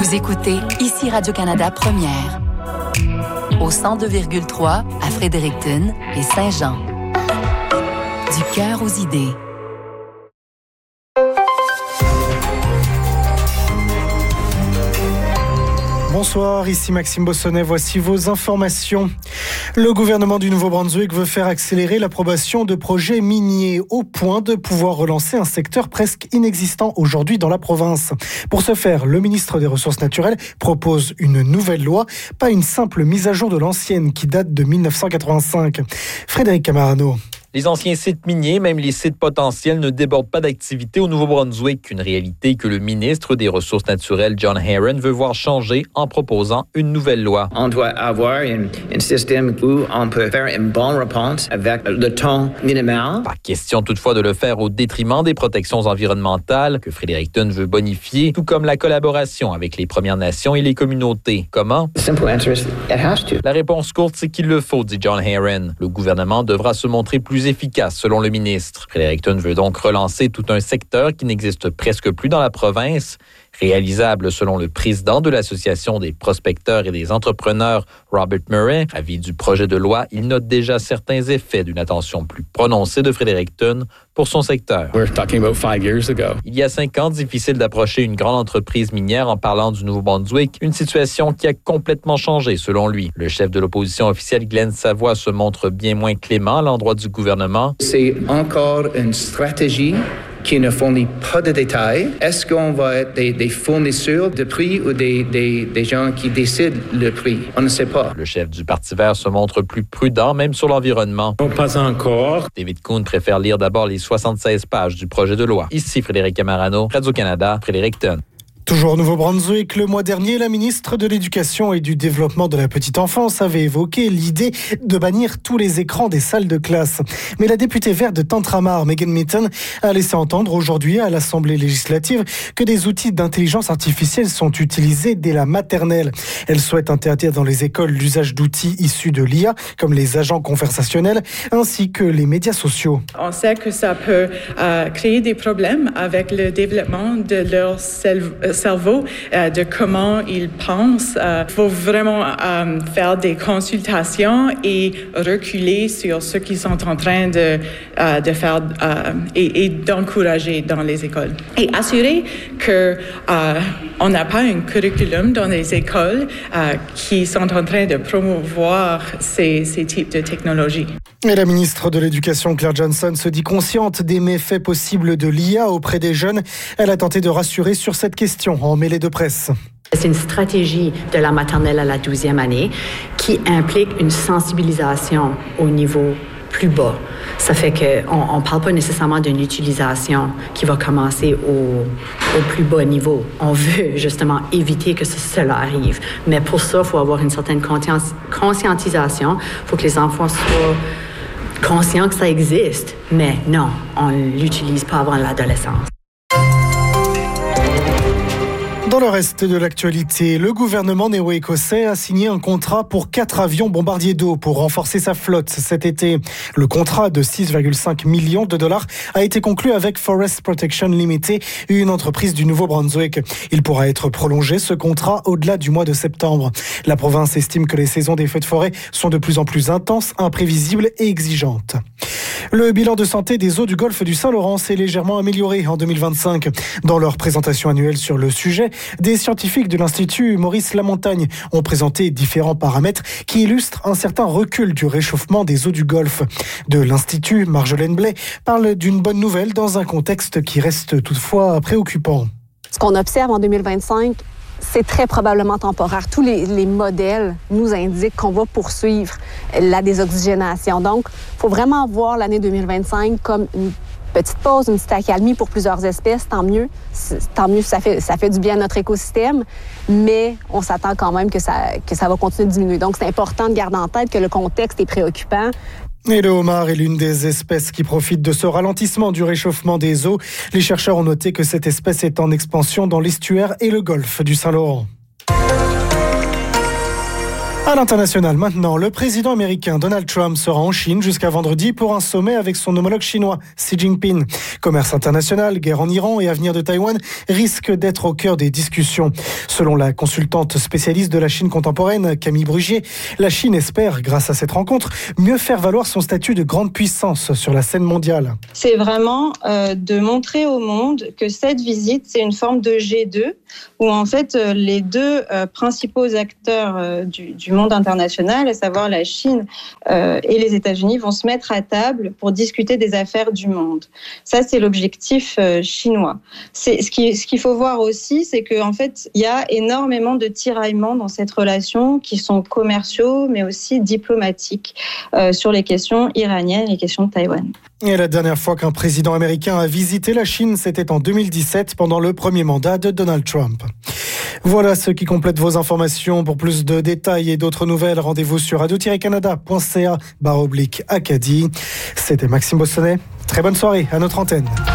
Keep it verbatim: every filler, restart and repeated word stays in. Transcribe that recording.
Vous écoutez ici Radio-Canada Première. Au cent deux virgule trois à Fredericton et Saint-Jean. Du cœur aux idées. Bonsoir, ici Maxime Bossonnet, voici vos informations. Le gouvernement du Nouveau-Brunswick veut faire accélérer l'approbation de projets miniers au point de pouvoir relancer un secteur presque inexistant aujourd'hui dans la province. Pour ce faire, le ministre des Ressources naturelles propose une nouvelle loi, pas une simple mise à jour de l'ancienne qui date de dix-neuf cent quatre-vingt-cinq. Frédéric Camarano. Les anciens sites miniers, même les sites potentiels, ne débordent pas d'activité au Nouveau-Brunswick, une réalité que le ministre des Ressources naturelles, John Herron, veut voir changer en proposant une nouvelle loi. On doit avoir un, un système où on peut faire une bonne réponse avec le temps minimal. Pas question toutefois de le faire au détriment des protections environnementales que Fredericton veut bonifier, tout comme la collaboration avec les Premières Nations et les communautés. Comment? The simple answer is it has to. La réponse courte, c'est qu'il le faut, dit John Herron. Le gouvernement devra se montrer plus efficace, selon le ministre. Fredericton veut donc relancer tout un secteur qui n'existe presque plus dans la province, réalisable selon le président de l'Association des prospecteurs et des entrepreneurs, Robert Murray. Avis du projet de loi, il note déjà certains effets d'une attention plus prononcée de Fredericton pour son secteur. We're talking about five years ago. Il y a cinq ans, difficile d'approcher une grande entreprise minière en parlant du Nouveau-Brunswick, une situation qui a complètement changé selon lui. Le chef de l'opposition officielle, Glenn Savoie, se montre bien moins clément à l'endroit du gouvernement. C'est encore une stratégie qui ne fournit pas de détails. Est-ce qu'on va être des, des fournisseurs de prix ou des, des, des gens qui décident le prix? On ne sait pas. Le chef du Parti vert se montre plus prudent, même sur l'environnement. Non, pas encore. David Kuhn préfère lire d'abord les soixante-seize pages du projet de loi. Ici Frédéric Camarano, Radio-Canada, Fredericton. Toujours au Nouveau-Brunswick, le mois dernier, la ministre de l'Éducation et du Développement de la Petite Enfance avait évoqué l'idée de bannir tous les écrans des salles de classe. Mais la députée verte de Tantramar, Megan Mitton, a laissé entendre aujourd'hui à l'Assemblée législative que des outils d'intelligence artificielle sont utilisés dès la maternelle. Elle souhaite interdire dans les écoles l'usage d'outils issus de l'I A, comme les agents conversationnels, ainsi que les médias sociaux. On sait que ça peut euh, créer des problèmes avec le développement de leur cerveau. cerveau, euh, de comment ils pensent. Il euh, faut vraiment euh, faire des consultations et reculer sur ce qu'ils sont en train de, euh, de faire euh, et, et d'encourager dans les écoles. Et assurer qu'on euh, n'a pas un curriculum dans les écoles euh, qui sont en train de promouvoir ces, ces types de technologies. Et la ministre de l'Éducation, Claire Johnson, se dit consciente des méfaits possibles de l'I A auprès des jeunes. Elle a tenté de rassurer sur cette question en mêlée de presse. C'est une stratégie de la maternelle à la douzième année qui implique une sensibilisation au niveau plus bas. Ça fait qu'on ne parle pas nécessairement d'une utilisation qui va commencer au, au plus bas niveau. On veut justement éviter que cela arrive. Mais pour ça, il faut avoir une certaine conscientisation. Il faut que les enfants soient conscients que ça existe. Mais non, on ne l'utilise pas avant l'adolescence. Dans le reste de l'actualité, le gouvernement néo-écossais a signé un contrat pour quatre avions bombardiers d'eau pour renforcer sa flotte cet été. Le contrat de six virgule cinq millions de dollars a été conclu avec Forest Protection Limited, une entreprise du Nouveau-Brunswick. Il pourra être prolongé, ce contrat, au-delà du mois de septembre. La province estime que les saisons des feux de forêt sont de plus en plus intenses, imprévisibles et exigeantes. Le bilan de santé des eaux du golfe du Saint-Laurent s'est légèrement amélioré en deux mille vingt-cinq. Dans leur présentation annuelle sur le sujet, des scientifiques de l'Institut Maurice Lamontagne ont présenté différents paramètres qui illustrent un certain recul du réchauffement des eaux du golfe. De l'Institut, Marjolaine Blais parle d'une bonne nouvelle dans un contexte qui reste toutefois préoccupant. Ce qu'on observe en deux mille vingt-cinq, c'est très probablement temporaire. Tous les, les modèles nous indiquent qu'on va poursuivre la désoxygénation. Donc, il faut vraiment voir l'année deux mille vingt-cinq comme une petite pause, une petite accalmie pour plusieurs espèces. Tant mieux, tant mieux, ça fait, ça fait du bien à notre écosystème, mais on s'attend quand même que ça, que ça va continuer de diminuer. Donc, c'est important de garder en tête que le contexte est préoccupant. Et le homard est l'une des espèces qui profitent de ce ralentissement du réchauffement des eaux. Les chercheurs ont noté que cette espèce est en expansion dans l'estuaire et le golfe du Saint-Laurent. À l'international maintenant, le président américain Donald Trump sera en Chine jusqu'à vendredi pour un sommet avec son homologue chinois Xi Jinping. Commerce international, guerre en Iran et avenir de Taïwan risquent d'être au cœur des discussions. Selon la consultante spécialiste de la Chine contemporaine, Camille Brugier, la Chine espère, grâce à cette rencontre, mieux faire valoir son statut de grande puissance sur la scène mondiale. C'est vraiment euh, de montrer au monde que cette visite, c'est une forme de G deux, où en fait euh, les deux euh, principaux acteurs euh, du, du monde international, à savoir la Chine euh, et les États-Unis, vont se mettre à table pour discuter des affaires du monde. Ça, c'est l'objectif euh, chinois. C'est, ce, qui, ce qu'il faut voir aussi, c'est qu'en fait, il y a énormément de tiraillements dans cette relation qui sont commerciaux, mais aussi diplomatiques euh, sur les questions iraniennes, les questions de Taïwan. Et la dernière fois qu'un président américain a visité la Chine, c'était en deux mille dix-sept, pendant le premier mandat de Donald Trump. Voilà ce qui complète vos informations. Pour plus de détails et d'autres nouvelles, rendez-vous sur radio tiret canada point c a barre oblique Acadie. C'était Maxime Bossonnet. Très bonne soirée à notre antenne.